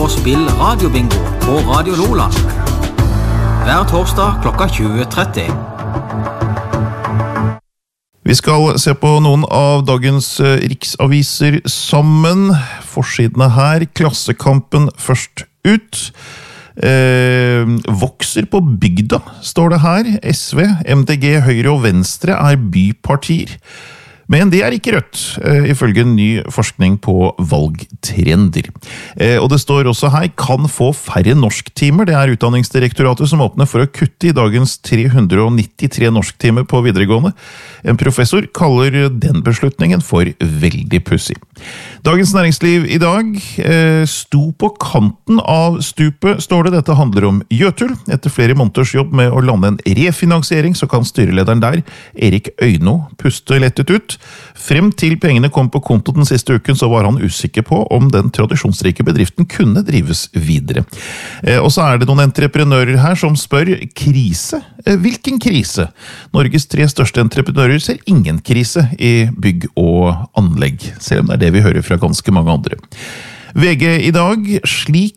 og spill radiobingo på Radio Nordland. Hver torsdag klokka 20:30. Vi skal se på noen av dagens riksaviser sammen. Forsidene her, Klassekampen først ut. Vokser på bygda, står det her. SV, MDG, Høyre og Venstre er bypartier. Men det er ikke Rødt, ifølge ny forskning på valgtrender. Og det står også her, kan få færre norsktimer. Det er Utdanningsdirektoratet som åpner for å kutte i dagens 393 norsktimer på videregående. En professor kaller den beslutningen for veldig pussig. Dagens Næringsliv i dag sto på kanten av stupet, står det. Dette handler om Jøtul. Etter flere måneders jobb med å lande en refinansiering, så kan styrelederen der, Erik Øyno, puste lettet ut. Frem til pengene kom på konto den siste uken, så var han usikker på om den tradisjonsrike bedriften kunne drives videre. Og så er det noen entreprenører her som spør, krise? Hvilken krise? Norges 3 største entreprenører ser ingen krise i bygg og anlegg, selv om det er det vi hører fra ganske mange andre. VG i dag, slik